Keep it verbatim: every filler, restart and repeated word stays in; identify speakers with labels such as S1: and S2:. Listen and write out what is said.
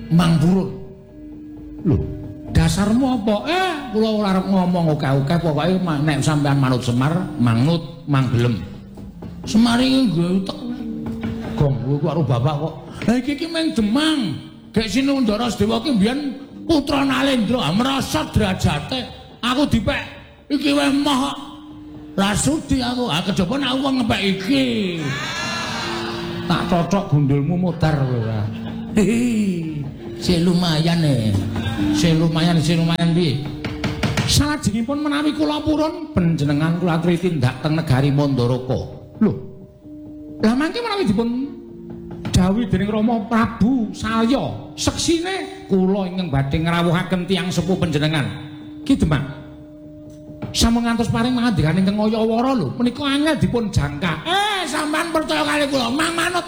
S1: Mang Purun. Lho, dasarmu apa? Eh, kula ora arep ngomong oke-oke, pokoke nek sampean manut Semar, manut, manglem. Semar iki nggo utek. Gong kowe karo bapak kok. Lah iki iki meng Demang. Gek Sinundara Sedewa ki mbiyen putra Nalendra, merosot derajate. Aku dipek iki wae moh. Lah sudi aku, ah kejaba nek aku ngepek iki. Tak cocok gundulmu mudar kowe. Hehe. Si lumayan e. Si lumayan, si lumayan piye? Salajengipun menawi kula purun panjenengan kula aturi tindak teng negari Mandaraka. Lho. Lah mangke menawi dipun dawuhi dening Rama Prabu Salya, seksine kula ingkang badhe ngrawuhaken tiyang sepuh panjenengan. Ki Demang. Sampun ngantos paring mangandikan ingkang Ayawara lho, menika angel dipun jangka. Eh, sampean percaya kali kula, mang manut